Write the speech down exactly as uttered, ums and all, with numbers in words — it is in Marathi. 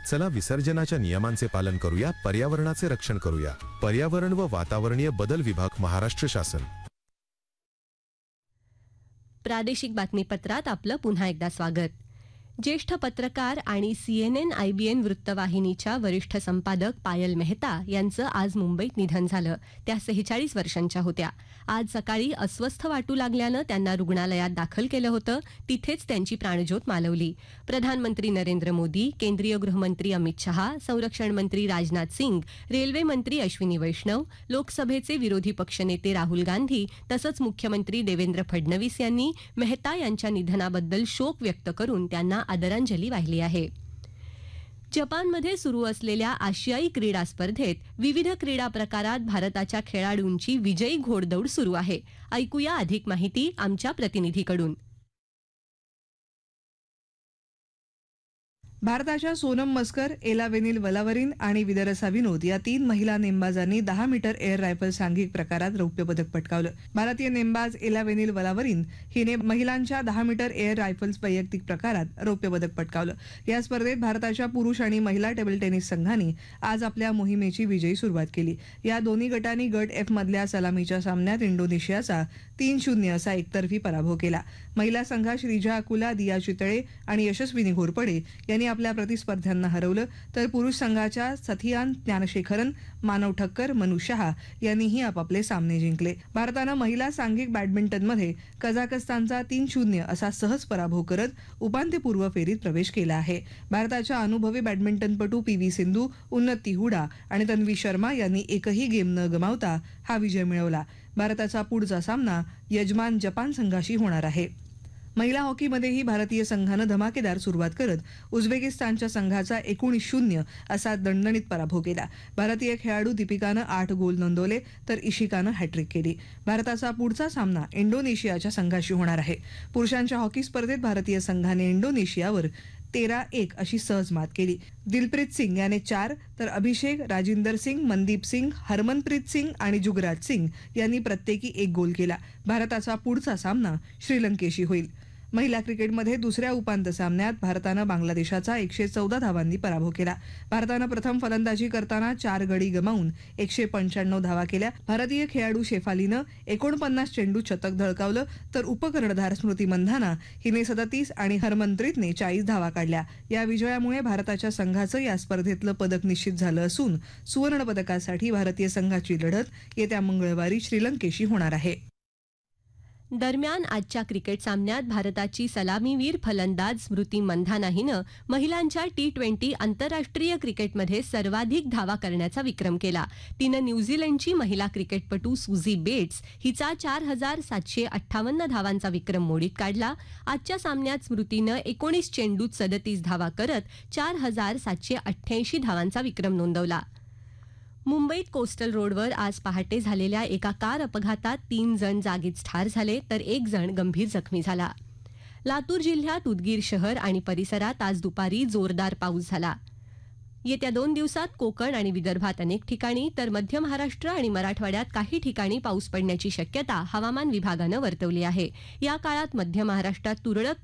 चला विसर्जनाच्या नियमांचे पालन करूया, पर्यावरणाचे रक्षण करूया. पर्यावरण व वातावरणीय बदल विभाग, महाराष्ट्र शासन. प्रादेशिक बातमीपत्रात आपलं पुन्हा एकदा स्वागत. ज्येष्ठ पत्रकार आणि सीएनएन आयबीएन वृत्तवाहिनीच्या वरिष्ठ संपादक पायल मेहता यांचं आज मुंबईत निधन झालं. त्या सेहेचाळीस वर्षांच्या होत्या. आज सकाळी अस्वस्थ वाटू लागल्यानं त्यांना रुग्णालयात दाखल केलं होतं. तिथेच त्यांची प्राणज्योत मालवली. प्रधानमंत्री नरेंद्र मोदी, केंद्रीय गृहमंत्री अमित शहा, संरक्षण मंत्री राजनाथ सिंग, रेल्वे मंत्री अश्विनी वैष्णव, लोकसभेचे विरोधी पक्षनेते राहुल गांधी तसंच मुख्यमंत्री देवेंद्र फडणवीस यांनी मेहता यांच्या निधनाबद्दल शोक व्यक्त करून त्यांना आदरांजली वाहिली आहे. जपानमध्ये सुरू असलेल्या आशियाई क्रीडा स्पर्धेत विविध क्रीडा प्रकारात भारताच्या खेळाडूंची विजयी घोडदौड सुरू आहे. ऐकूया अधिक माहिती आमच्या प्रतिनिधीकडून. भारताच्या सोनम मस्कर, एलावेनिल वलावरीन आणि विदरसा विनोद या तीन महिला नेमबाजांनी दहा मीटर एअर रायफल सांघिक प्रकारात रौप्य पदक पटकावलं. भारतीय नेमबाज एलावेनिल वलावरीन हिने महिलांच्या दहा मीटर एअर रायफल वैयक्तिक प्रकारात रौप्य पदक पटकावलं. या स्पर्धेत भारताच्या पुरुष आणि महिला टेबल टेनिस संघांनी आज आपल्या मोहिमेची विजयी सुरुवात केली. या दोन्ही गटांनी गट एफ मधल्या सलामीच्या सामन्यात इंडोनेशियाचा तीन शून्य असा एकतर्फी पराभव केला. महिला संघात श्रीजा अकुला, दिया चितळे आणि यशस्विनी घोरपडे यांनी आपल्या प्रतिस्पर्ध्यांना हरवलं, तर पुरुष संघाच्या सथियान ज्ञानशेखरन, मानव ठक्कर, मनु शहा यांनीही आपापले सामने जिंकले. भारतानं महिला सांघिक बॅडमिंटनमध्ये कझाकस्तानचा तीन शून्य असा सहज पराभव करत उपांत्यपूर्व फेरीत प्रवेश केला आहे. भारताच्या अनुभवी बॅडमिंटनपटू पी व्ही सिंधू, उन्नती हुडा आणि तन्वी शर्मा यांनी एकही गेम न गमावता हा विजय मिळवला. भारताचा पुढचा सामना यजमान जपान संघाशी होणार आहे. महिला हॉकीमध्येही भारतीय संघानं धमाकेदार सुरुवात करत उझबेकिस्तानच्या संघाचा एकोणीस शून्य असा दणदणीत पराभव केला. भारतीय खेळाडू दीपिकानं आठ गोल नोंदवले तर इशिकानं हॅट्रिक केली. भारताचा पुढचा सामना इंडोनेशियाच्या संघाशी होणार आहे. पुरुषांच्या हॉकी स्पर्धेत भारतीय संघाने इंडोनेशियावर तेरा एक अशी सहज मात केली. दिलप्रीत सिंग याने चार तर अभिषेक, राजिंदर सिंग, मनदीप सिंग, हरमनप्रीत सिंग आणि जुगराज सिंग यांनी प्रत्येकी एक गोल केला. भारताचा पुढचा सामना श्रीलंकेशी होईल. महिला क्रिकेटमध्ये दुसऱ्या उपांत्य सामन्यात भारतानं बांगलादेशाचा एकशे चौदा धावांनी पराभव केला. भारतानं प्रथम फलंदाजी करताना चार गडी गमावून एकशे पंच्याण्णव धावा केल्या. भारतीय खेळाडू शेफालीनं एकोणपन्नास चेंडू शतक झळकावलं, तर उपकर्णधार स्मृती मंधाना हिने सदतीस आणि हरमनप्रीतने चाळीस धावा काढल्या. या विजयामुळे भारताच्या संघाचं या स्पर्धेतलं पदक निश्चित झालं असून सुवर्ण पदकासाठी भारतीय संघाची लढत येत्या मंगळवारी श्रीलंकेशी होणार आहे. दरम्यान आजच्या क्रिकेट सामन्यात भारताची सलामीवीर फलंदाज स्मृती मंधाना हिनं महिलांच्या टी ट्वेंटी आंतरराष्ट्रीय क्रिकेटमध्ये सर्वाधिक धावा करण्याचा विक्रम केला. तिनं न्यूझीलंडची महिला क्रिकेटपटू सुझी बेट्स हिचा चार हजार सातशे अठ्ठावन्न धावांचा विक्रम मोडीत काढला. आजच्या सामन्यात स्मृतीनं एकोणीस चेंडूत सदतीस धावा करत चार हजार सातशे अठ्ठ्याऐंशी धावांचा विक्रम नोंदवला. मुंबईत कोस्टल रोडवर आज पहाटे झालेल्या एका कार अपघातात तीन जण जागीच ठार झाले तर एक जण गंभीर जखमी झाला. लातूर जिल्ह्यात उदगीर शहर आणि परिसरात आज दुपारी जोरदार पाऊस झाला. येत्या दोन दिवसात कोकण आणि विदर्भात अनेक ठिकाणी तर मध्य महाराष्ट्र आणि मराठवाड्यात काही ठिकाणी पाऊस पडण्याची शक्यता हवामान विभागानं वर्तवली आहे. या काळात मध्य महाराष्ट्रात तुरळक